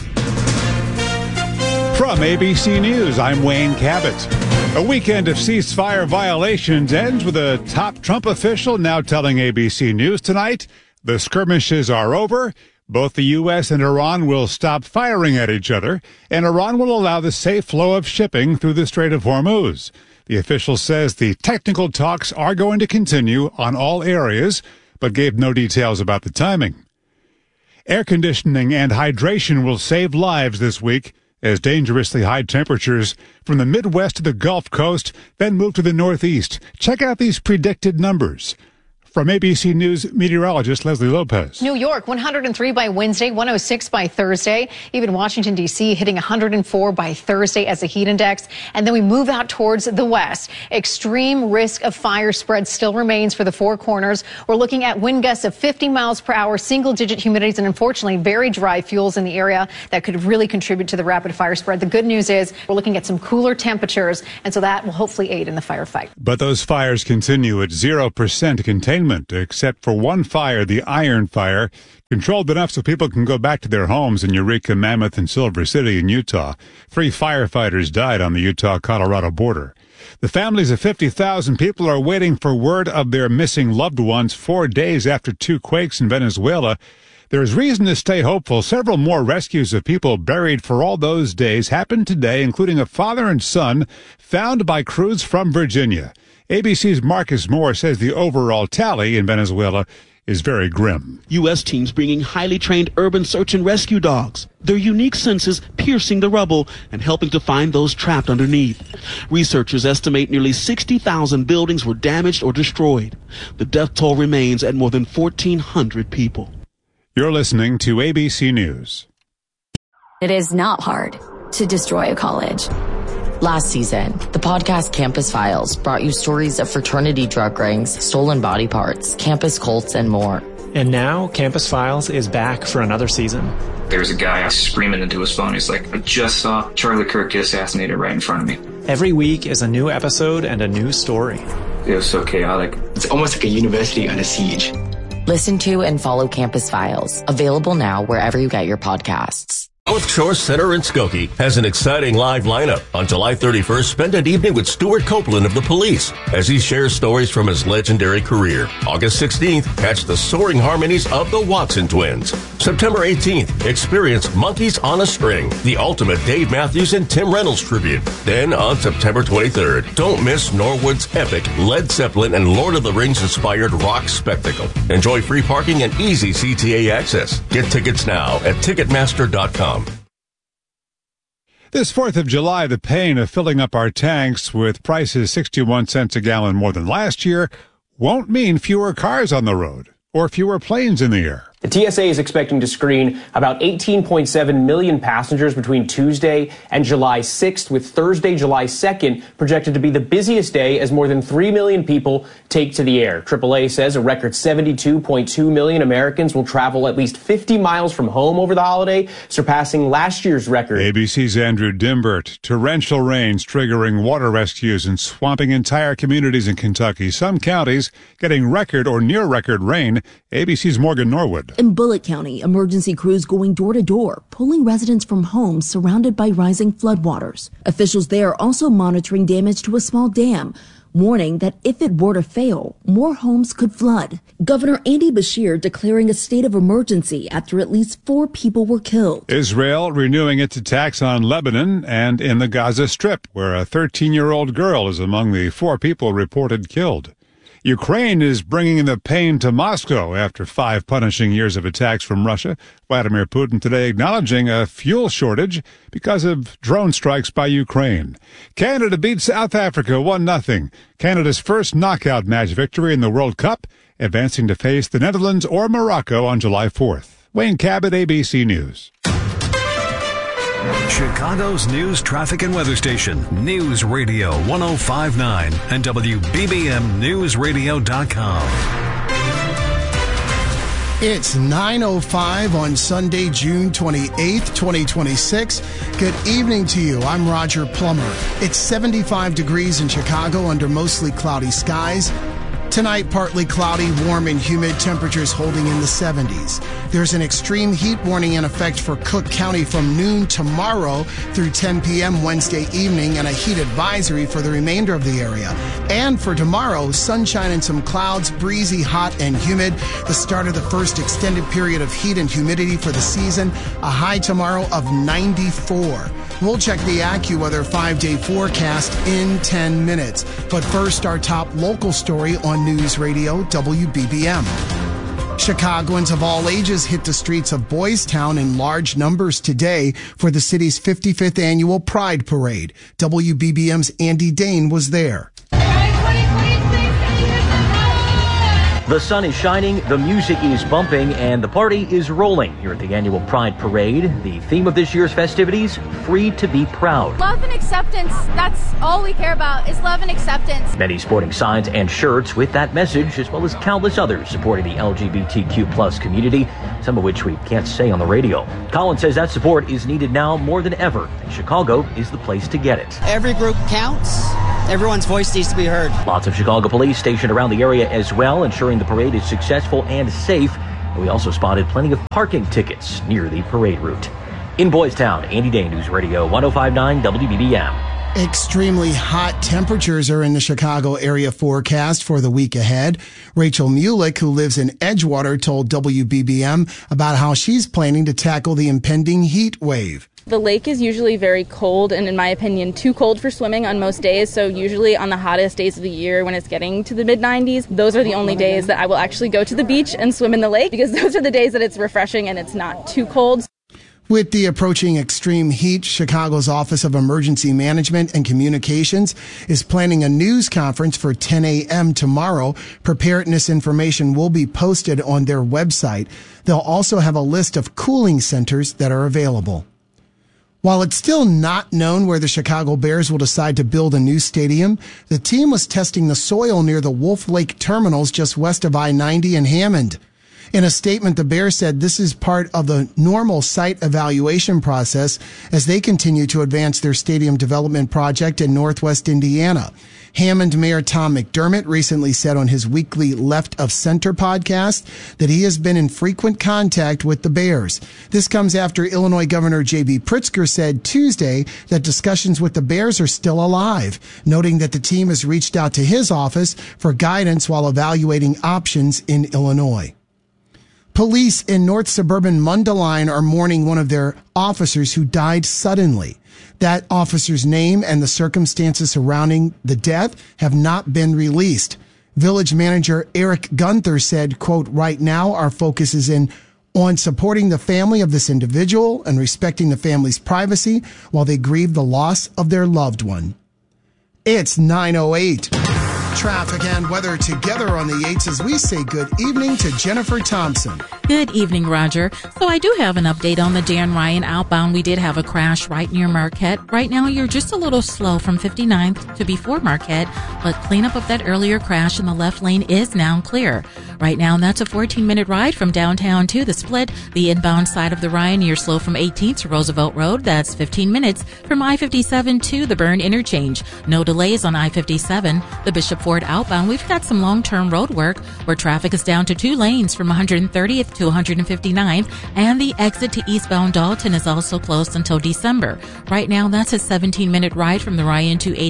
From ABC News, I'm Wayne Cabot. A weekend of ceasefire violations ends with a top Trump official now telling ABC News tonight the skirmishes are over. Both the U.S. and Iran will stop firing at each other, and Iran will allow the safe flow of shipping through the Strait of Hormuz. The official says the technical talks are going to continue on all areas, but gave no details about the timing. Air conditioning and hydration will save lives this week as dangerously high temperatures from the Midwest to the Gulf Coast then move to the Northeast. Check out these predicted numbers. From ABC News meteorologist Leslie Lopez. New York, 103 by Wednesday, 106 by Thursday. Even Washington, D.C. hitting 104 by Thursday as the heat index. And then we move out towards the west. Extreme risk of fire spread still remains for the Four Corners. We're looking at wind gusts of 50 miles per hour, single-digit humidities, and unfortunately very dry fuels in the area that could really contribute to the rapid fire spread. The good news is we're looking at some cooler temperatures, and so that will hopefully aid in the firefight. But those fires continue at 0% containment, except for one fire, the Iron Fire, controlled enough so people can go back to their homes in Eureka, Mammoth, and Silver City in Utah. 3 firefighters died on the Utah-Colorado border. The families of 50,000 people are waiting for word of their missing loved ones 4 days after 2 quakes in Venezuela. There is reason to stay hopeful. Several more rescues of people buried for all those days happened today, including a father and son found by crews from Virginia. ABC's Marcus Moore says the overall tally in Venezuela is very grim. U.S. teams bringing highly trained urban search and rescue dogs. Their unique senses piercing the rubble and helping to find those trapped underneath. Researchers estimate nearly 60,000 buildings were damaged or destroyed. The death toll remains at more than 1,400 people. You're listening to ABC News. It is not hard to destroy a college. Last season, the podcast Campus Files brought you stories of fraternity drug rings, stolen body parts, campus cults, and more. And now, Campus Files is back for another season. There's a guy screaming into his phone. He's like, I just saw Charlie Kirk get assassinated right in front of me. Every week is a new episode and a new story. It was so chaotic. It's almost like a university under siege. Listen to and follow Campus Files, available now wherever you get your podcasts. North Shore Center in Skokie has an exciting live lineup. On July 31st, spend an evening with Stuart Copeland of the Police as he shares stories from his legendary career. August 16th, catch the soaring harmonies of the Watson Twins. September 18th, experience Monkeys on a String, the ultimate Dave Matthews and Tim Reynolds tribute. Then on September 23rd, don't miss Norwood's epic Led Zeppelin and Lord of the Rings inspired rock spectacle. Enjoy free parking and easy CTA access. Get tickets now at Ticketmaster.com. This 4th of July, the pain of filling up our tanks with prices 61 cents a gallon more than last year won't mean fewer cars on the road or fewer planes in the air. The TSA is expecting to screen about 18.7 million passengers between Tuesday and July 6th, with Thursday, July 2nd, projected to be the busiest day as more than 3 million people take to the air. AAA says a record 72.2 million Americans will travel at least 50 miles from home over the holiday, surpassing last year's record. ABC's Andrew Dimbert. Torrential rains triggering water rescues and swamping entire communities in Kentucky. Some counties getting record or near record rain. ABC's Morgan Norwood. In Bullitt County, emergency crews going door to door, pulling residents from homes surrounded by rising floodwaters. Officials there are also monitoring damage to a small dam, warning that if it were to fail, more homes could flood. Governor Andy Beshear declaring a state of emergency after at least 4 people were killed. Israel renewing its attacks on Lebanon and in the Gaza Strip, where a 13-year-old girl is among the 4 people reported killed. Ukraine is bringing the pain to Moscow after 5 punishing years of attacks from Russia. Vladimir Putin today acknowledging a fuel shortage because of drone strikes by Ukraine. Canada beat South Africa 1-0. Canada's first knockout match victory in the World Cup, advancing to face the Netherlands or Morocco on July 4th. Wayne Cabot, ABC News. Chicago's news, traffic, and weather station. News Radio 105.9 and WBBMNewsRadio.com. It's 9:05 on Sunday, June 28th, 2026. Good evening to you. I'm Roger Plummer. It's 75 degrees in Chicago under mostly cloudy skies. Tonight, partly cloudy, warm and humid, temperatures holding in the 70s. There's an extreme heat warning in effect for Cook County from noon tomorrow through 10 p.m. Wednesday evening, and a heat advisory for the remainder of the area. And for tomorrow, sunshine and some clouds, breezy, hot, and humid. The start of the first extended period of heat and humidity for the season. A high tomorrow of 94. We'll check the AccuWeather 5-day forecast in 10 minutes. But first, our top local story on News Radio WBBM. Chicagoans of all ages hit the streets of Boys Town in large numbers today for the city's 55th annual Pride Parade. WBBM's Andy Dane was there. The sun is shining, the music is bumping, and the party is rolling here at the annual Pride Parade. The theme of this year's festivities, Free to be Proud. Love and acceptance, that's all we care about, is love and acceptance. Many sporting signs and shirts with that message, as well as countless others supporting the LGBTQ plus community, some of which we can't say on the radio. Colin says that support is needed now more than ever, and Chicago is the place to get it. Every group counts. Everyone's voice needs to be heard. Lots of Chicago police stationed around the area as well, ensuring the parade is successful and safe. And we also spotted plenty of parking tickets near the parade route. In Boys Town, Andy Day, News Radio 105.9 WBBM. Extremely hot temperatures are in the Chicago area forecast for the week ahead. Rachel Mulick, who lives in Edgewater, told WBBM about how she's planning to tackle the impending heat wave. The lake is usually very cold and, in my opinion, too cold for swimming on most days. So usually on the hottest days of the year when it's getting to the mid-90s, those are the only days that I will actually go to the beach and swim in the lake, because those are the days that it's refreshing and it's not too cold. With the approaching extreme heat, Chicago's Office of Emergency Management and Communications is planning a news conference for 10 a.m. tomorrow. Preparedness information will be posted on their website. They'll also have a list of cooling centers that are available. While it's still not known where the Chicago Bears will decide to build a new stadium, the team was testing the soil near the Wolf Lake terminals just west of I-90 in Hammond. In a statement, the Bears said this is part of the normal site evaluation process as they continue to advance their stadium development project in Northwest Indiana. Hammond Mayor Tom McDermott recently said on his weekly Left of Center podcast that he has been in frequent contact with the Bears. This comes after Illinois Governor J.B. Pritzker said Tuesday that discussions with the Bears are still alive, noting that the team has reached out to his office for guidance while evaluating options in Illinois. Police in North Suburban Mundelein are mourning one of their officers who died suddenly. That officer's name and the circumstances surrounding the death have not been released. Village manager Eric Gunther said, quote, "Right now our focus is on supporting the family of this individual and respecting the family's privacy while they grieve the loss of their loved one." It's 9:08. Traffic and weather together on the 8s as we say good evening to Jennifer Thompson. Good evening, Roger. So I do have an update on the Dan Ryan outbound. We did have a crash right near Marquette. Right now, you're just a little slow from 59th to before Marquette, but cleanup of that earlier crash in the left lane is now clear. Right now, that's a 14-minute ride from downtown to the split. The inbound side of the Ryan, you're slow from 18th to Roosevelt Road. That's 15 minutes from I-57 to the Byrne interchange. No delays on I-57. The Bishop Ford outbound, we've got some long-term road work where traffic is down to 2 lanes from 130th to 159th, and the exit to eastbound Dalton is also closed until December. Right now, that's a 17-minute ride from the Ryan to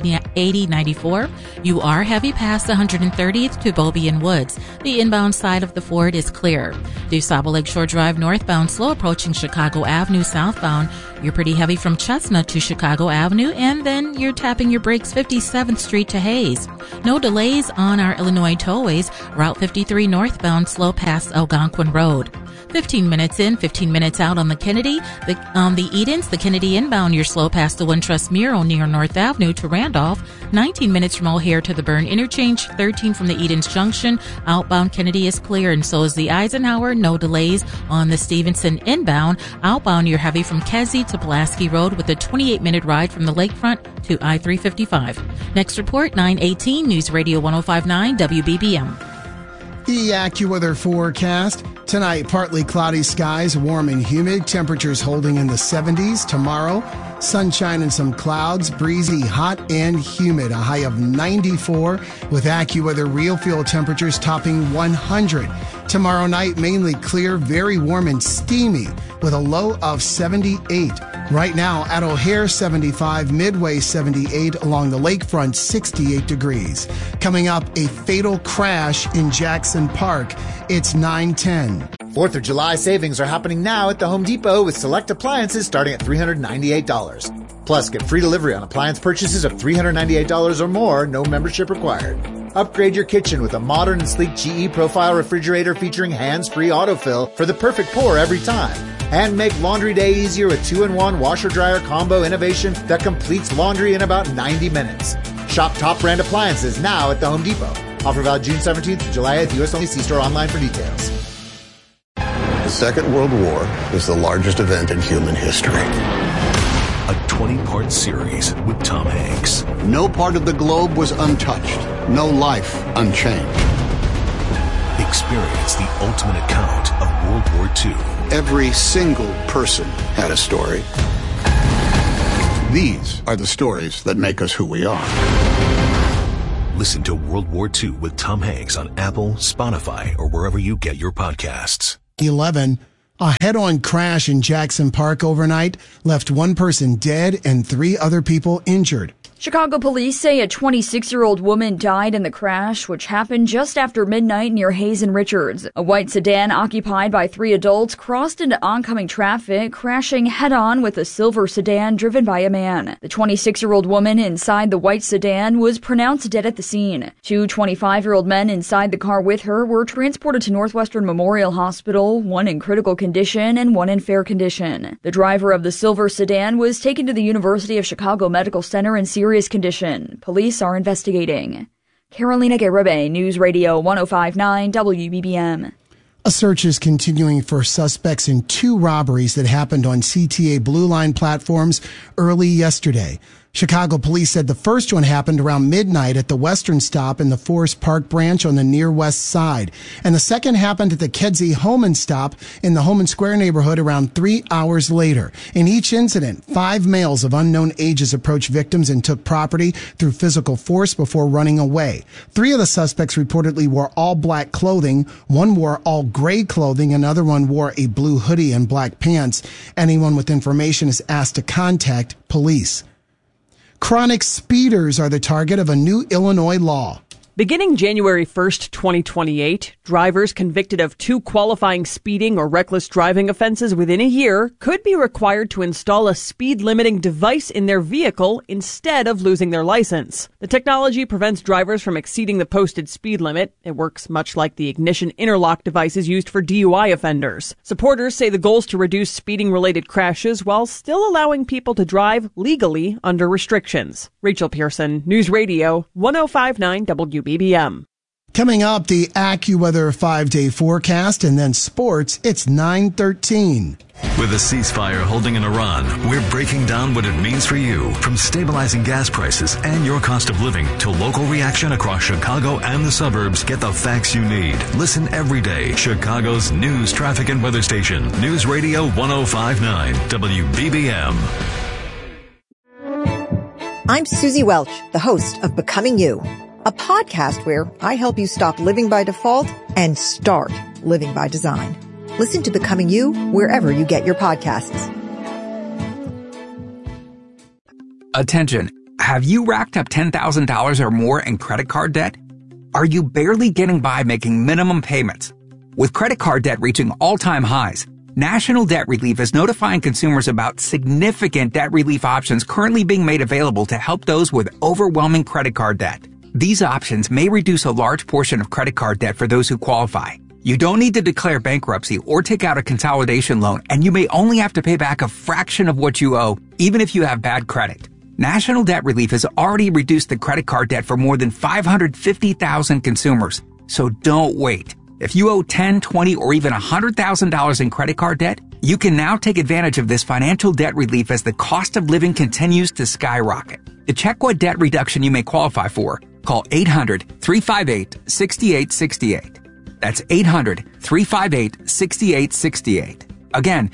8094. You are heavy past 130th to Bobby and Woods. The inbound side of the Ford is clear. DuSable Lakeshore Drive northbound, slow approaching Chicago Avenue southbound. You're pretty heavy from Chestnut to Chicago Avenue, and then you're tapping your brakes 57th Street to Hayes. No delays on our Illinois tollways. Route 53 northbound, slow past Algonquin Road. 15 minutes in, 15 minutes out on the Kennedy. The Edens, the Kennedy inbound, you're slow past the Wintrust Mural near North Avenue to Randolph. 19 minutes from O'Hare to the Byrne interchange. 13 from the Edens Junction. Outbound Kennedy is clear, and so is the Eisenhower. No delays on the Stevenson inbound. Outbound, you're heavy from Kedzie to Pulaski Road with a 28-minute ride from the lakefront to I-355. Next report, 9:18, News Radio 105.9 WBBM. The AccuWeather forecast. Tonight, partly cloudy skies, warm and humid. Temperatures holding in the 70s. Tomorrow, sunshine and some clouds, breezy, hot and humid. A high of 94 with AccuWeather real feel temperatures topping 100. Tomorrow night, mainly clear, very warm and steamy with a low of 78. Right now at O'Hare, 75, Midway, 78, along the lakefront, 68 degrees. Coming up, a fatal crash in Jackson Park. It's 9:10. 4th of July savings are happening now at the Home Depot with select appliances starting at $398. Plus, get free delivery on appliance purchases of $398 or more, no membership required. Upgrade your kitchen with a modern and sleek GE Profile refrigerator featuring hands-free autofill for the perfect pour every time. And make laundry day easier with 2-in-1 washer-dryer combo innovation that completes laundry in about 90 minutes. Shop top brand appliances now at the Home Depot. Offer valid June 17th to July 8th. U.S. only. See store online for details. The Second World War is the largest event in human history. A 20-part series with Tom Hanks. No part of the globe was untouched. No life unchanged. Experience the ultimate account of World War II. Every single person had a story. These are the stories that make us who we are. Listen to World War II with Tom Hanks on Apple, Spotify, or wherever you get your podcasts. 11. A head-on crash in Jackson Park overnight left one person dead and 3 other people injured. Chicago police say a 26-year-old woman died in the crash, which happened just after midnight near Hayes and Richards. A white sedan occupied by 3 adults crossed into oncoming traffic, crashing head-on with a silver sedan driven by a man. The 26-year-old woman inside the white sedan was pronounced dead at the scene. 2 25-year-old men inside the car with her were transported to Northwestern Memorial Hospital, one in critical condition and one in fair condition. The driver of the silver sedan was taken to the University of Chicago Medical Center in serious condition. Police are investigating. Carolina Garibay, News Radio 105.9 WBBM. A search is continuing for suspects in 2 robberies that happened on CTA Blue Line platforms early yesterday. Chicago police said the first one happened around midnight at the Western stop in the Forest Park branch on the near west side. And the second happened at the Kedzie Homan stop in the Homan Square neighborhood around 3 hours later. In each incident, 5 males of unknown ages approached victims and took property through physical force before running away. 3 of the suspects reportedly wore all black clothing. One wore all gray clothing. Another one wore a blue hoodie and black pants. Anyone with information is asked to contact police. Chronic speeders are the target of a new Illinois law. Beginning January 1st, 2028, drivers convicted of 2 qualifying speeding or reckless driving offenses within a year could be required to install a speed-limiting device in their vehicle instead of losing their license. The technology prevents drivers from exceeding the posted speed limit. It works much like the ignition interlock devices used for DUI offenders. Supporters say the goal is to reduce speeding-related crashes while still allowing people to drive legally under restrictions. Rachel Pearson, News Radio 105.9 WBBM. Coming up, the AccuWeather 5-day forecast and then sports. It's 9:13. With a ceasefire holding in Iran, we're breaking down what it means for you. From stabilizing gas prices and your cost of living to local reaction across Chicago and the suburbs, get the facts you need. Listen every day. Chicago's news, traffic, and weather station. News Radio 105.9 WBBM. I'm Susie Welch, the host of Becoming You, a podcast where I help you stop living by default and start living by design. Listen to Becoming You wherever you get your podcasts. Attention. Have you racked up $10,000 or more in credit card debt? Are you barely getting by making minimum payments? With credit card debt reaching all-time highs, National Debt Relief is notifying consumers about significant debt relief options currently being made available to help those with overwhelming credit card debt. These options may reduce a large portion of credit card debt for those who qualify. You don't need to declare bankruptcy or take out a consolidation loan, and you may only have to pay back a fraction of what you owe, even if you have bad credit. National Debt Relief has already reduced the credit card debt for more than 550,000 consumers. So don't wait. If you owe $10,000, $20,000, or even $100,000 in credit card debt, you can now take advantage of this financial debt relief as the cost of living continues to skyrocket. To check what debt reduction you may qualify for, call 800-358-6868. That's 800-358-6868. Again,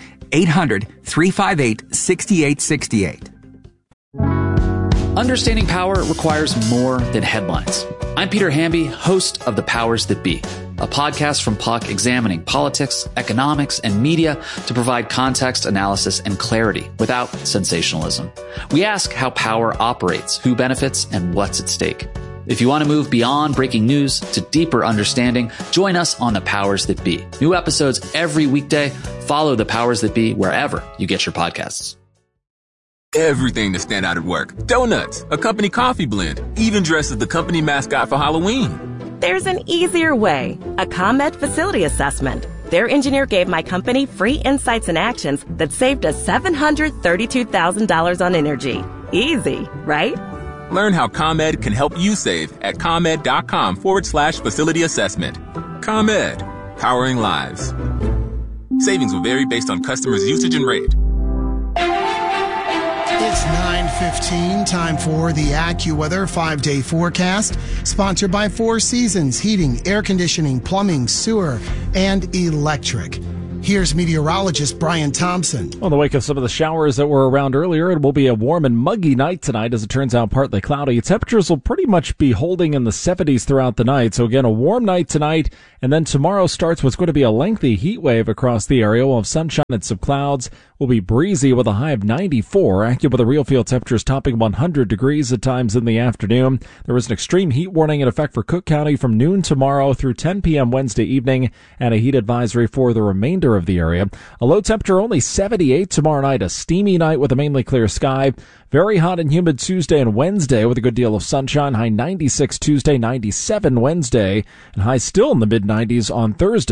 800-358-6868. Understanding power requires more than headlines. I'm Peter Hamby, host of The Powers That Be, a podcast from Puck examining politics, economics, and media to provide context, analysis, and clarity without sensationalism. We ask how power operates, who benefits, and what's at stake. If you want to move beyond breaking news to deeper understanding, join us on The Powers That Be. New episodes every weekday. Follow The Powers That Be wherever you get your podcasts. Everything to stand out at work. Donuts, a company coffee blend, even dressed as the company mascot for Halloween. There's an easier way. A ComEd facility assessment. Their engineer gave my company free insights and actions that saved us $732,000 on energy. Easy, right? Learn how ComEd can help you save at ComEd.com/facility assessment. ComEd, powering lives. Savings will vary based on customers' usage and rate. It's 9:15, time for the AccuWeather 5-day forecast, sponsored by Four Seasons Heating, Air Conditioning, Plumbing, Sewer, and Electric. Here's meteorologist Brian Thompson. On the wake of some of the showers that were around earlier, it will be a warm and muggy night tonight. As it turns out, partly cloudy. Temperatures will pretty much be holding in the 70s throughout the night. So again, a warm night tonight, and then tomorrow starts what's going to be a lengthy heat wave across the area. We'll have sunshine and some clouds. Will be breezy with a high of 94. AccuWeather real field temperatures topping 100 degrees at times in the afternoon. There is an extreme heat warning in effect for Cook County from noon tomorrow through 10 p.m. Wednesday evening, and a heat advisory for the remainder of the area. A low temperature only 78 tomorrow night, a steamy night with a mainly clear sky. Very hot and humid Tuesday and Wednesday with a good deal of sunshine. High 96 Tuesday, 97 Wednesday, and high still in the mid-90s on Thursday.